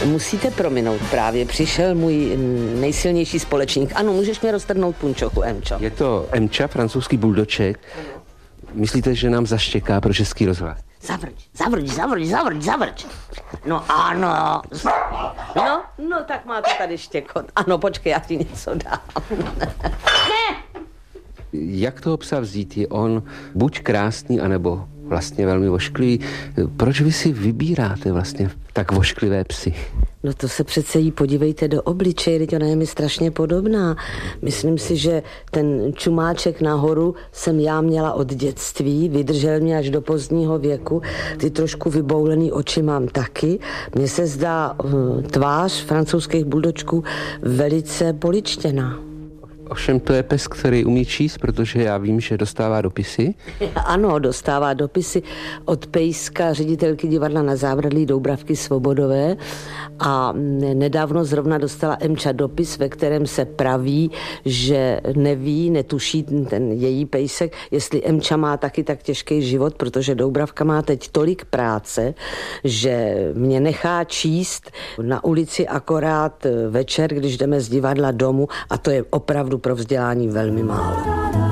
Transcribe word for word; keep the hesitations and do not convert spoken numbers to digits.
Musíte prominout právě. Přišel můj nejsilnější společník. Ano, můžeš mě roztrhnout punčochu, Emčo. Je to Emča, francouzský buldoček. Myslíte, že nám zaštěká pro Český rozhlas? Zavrč, zavrč, zavrč, zavrč, zavrč. No ano. No, no tak má to tady štěkot. Ano, počkej, já ti něco dám. Ne! Jak toho psa vzít? Je on buď krásný, anebo vlastně velmi vošklivý. Proč vy si vybíráte vlastně tak vošklivé psy? No to se přece jí podívejte do obličeje, teď ona je mi strašně podobná. Myslím si, že ten čumáček nahoru jsem já měla od dětství, vydržel mě až do pozdního věku, ty trošku vyboulený oči mám taky. Mně se zdá uh, tvář francouzských buldočků velice poličtěná. Ovšem to je pes, který umí číst, protože já vím, že dostává dopisy. Ano, dostává dopisy od Pejska, ředitelky divadla Na zábradlí Doubravky Svobodové, a nedávno zrovna dostala Emča dopis, ve kterém se praví, že neví, netuší ten její Pejsek, jestli Emča má taky tak těžký život, protože Doubravka má teď tolik práce, že mě nechá číst na ulici akorát večer, když jdeme z divadla domů, a to je opravdu pro vzdělání velmi málo.